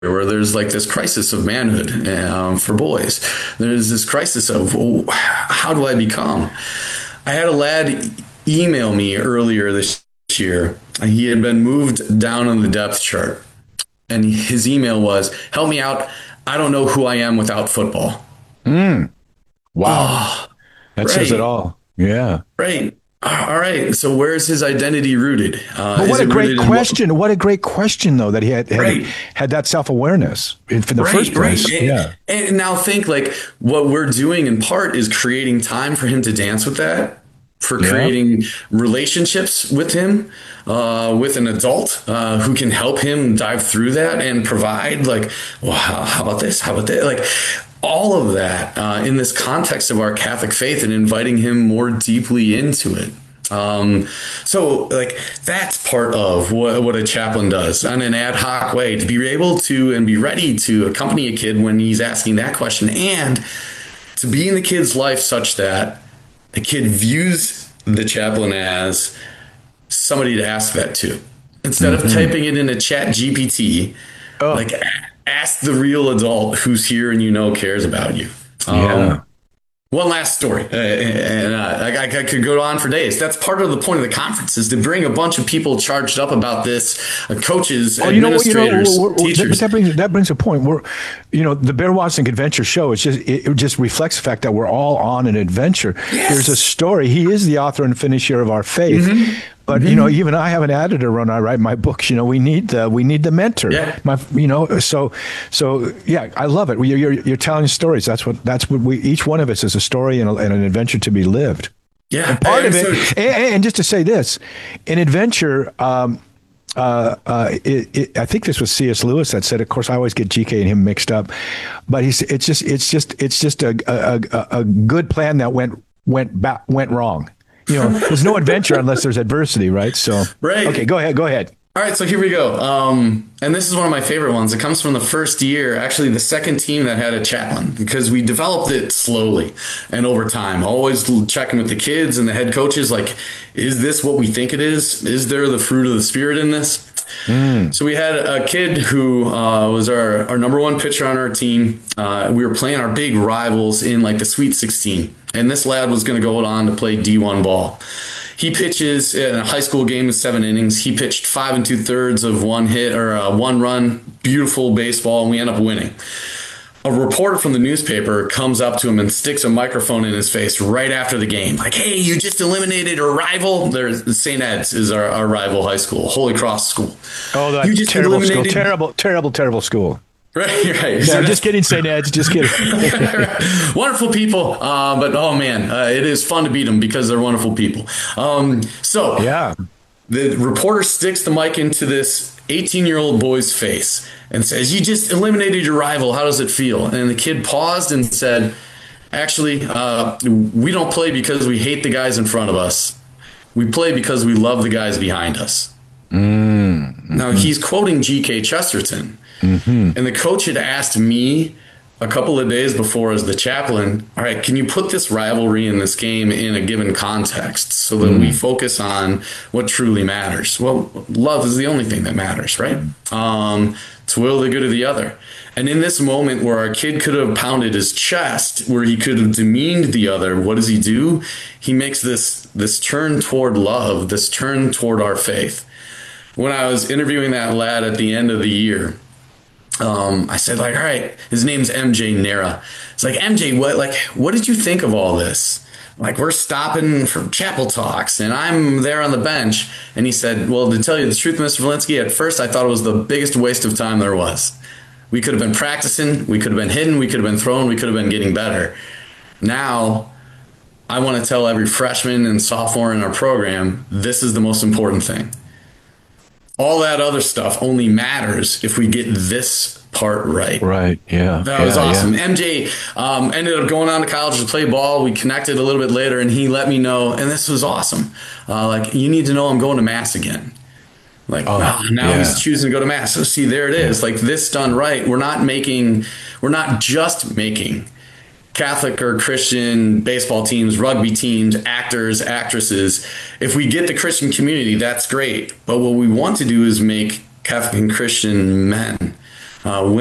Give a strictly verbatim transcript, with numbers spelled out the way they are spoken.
where there's like this crisis of manhood um, for boys. There's this crisis of, oh, how do I become? I had a lad email me earlier this year. He had been moved down on the depth chart, and his email was, help me out. I don't know who I am without football. Mm. Wow. Oh, that right, says it all. Yeah. Right. All right. So where's his identity rooted? Uh, but what a great question. What, what a great question, though, that he had had, right. had that self-awareness in, in the right, first place. Right. Yeah. And, and now think like what we're doing in part is creating time for him to dance with that, for yeah. creating relationships with him, uh, with an adult uh, who can help him dive through that and provide like, well, how, how about this? How about that? Like, all of that uh, in this context of our Catholic faith and inviting him more deeply into it. Um, so like that's part of what, what a chaplain does on an ad hoc way, to be able to and be ready to accompany a kid when he's asking that question, and to be in the kid's life such that the kid views the chaplain as somebody to ask that to, instead mm-hmm. of typing it in a chat G P T, oh. like ask the real adult who's here and you know cares about you. Um, yeah. One last story, uh, and uh, I, I could go on for days. That's part of the point of the conference, is to bring a bunch of people charged up about this, uh, coaches, oh, administrators, you know, we're, we're, teachers. That brings, that brings a point. We're, you know, the Bear Watson Adventure Show, it's just, it just reflects the fact that we're all on an adventure. Yes. There's a story. He is the author and finisher of our faith. Mm-hmm. But, mm-hmm. you know, even I have an editor when I write my books. You know, we need the we need the mentor. Yeah. My, you know, so so yeah, I love it. You're, you're you're telling stories. That's what that's what we each one of us is a story and, a, and an adventure to be lived. Yeah, and part and of it. So, and, and just to say this, an adventure. Um, uh, uh, it, it, I think this was C S Lewis that said. Of course, I always get G K and him mixed up, but he's it's just it's just it's just a a, a, a good plan that went went back went wrong. You know, there's no adventure unless there's adversity, right? So, right. Okay, go ahead. Go ahead. All right, so here we go. Um, and this is one of my favorite ones. It comes from the first year, actually the second team that had a chaplain, because we developed it slowly and over time, always checking with the kids and the head coaches, like, is this what we think it is? Is there the fruit of the Spirit in this? Mm. So we had a kid who uh, was our, our number one pitcher on our team. Uh, we were playing our big rivals in like the Sweet sixteen. And this lad was going to go on to play D one ball. He pitches in a high school game of seven innings. He pitched five and two thirds of one hit or uh, one run, beautiful baseball, and we end up winning. A reporter from the newspaper comes up to him and sticks a microphone in his face right after the game. Like, hey, you just eliminated a rival. There's Saint Ed's is our, our rival high school, Holy Cross School. Oh, that you just terrible eliminated- school. Terrible, terrible, terrible school. Right, right. No, so just kidding, Saint Ed's. Just kidding. Wonderful people, uh, but oh man, uh, it is fun to beat them because they're wonderful people. Um, so yeah, the reporter sticks the mic into this eighteen-year-old boy's face and says, "You just eliminated your rival. How does it feel?" And the kid paused and said, "Actually, uh, we don't play because we hate the guys in front of us. We play because we love the guys behind us." Mm-hmm. Now he's quoting G K Chesterton. Mm-hmm. And the coach had asked me a couple of days before as the chaplain, all right, can you put this rivalry in this game in a given context so that mm. we focus on what truly matters? Well, love is the only thing that matters, right? Um, to will the good of the other. And in this moment where our kid could have pounded his chest, where he could have demeaned the other, what does he do? He makes this, this turn toward love, this turn toward our faith. When I was interviewing that lad at the end of the year, Um, I said, like, all right, his name's M J Nera. It's like, M J, what, like, what did you think of all this? Like, we're stopping for chapel talks and I'm there on the bench. And he said, well, to tell you the truth, Mister Valinsky, at first I thought it was the biggest waste of time there was. We could have been practicing. We could have been hitting. We could have been throwing. We could have been getting better. Now I want to tell every freshman and sophomore in our program, this is the most important thing. All that other stuff only matters if we get this part right. Right. Yeah. That yeah, was awesome. Yeah. M J um, ended up going on to college to play ball. We connected a little bit later and he let me know. And this was awesome. Uh, like, you need to know I'm going to Mass again. Like, oh, wow, now yeah. he's choosing to go to Mass. So see, there it is. Like, this done right. We're not making, we're not just making Catholic or Christian baseball teams, rugby teams, actors, actresses. If we get the Christian community, that's great. But what we want to do is make Catholic and Christian men uh,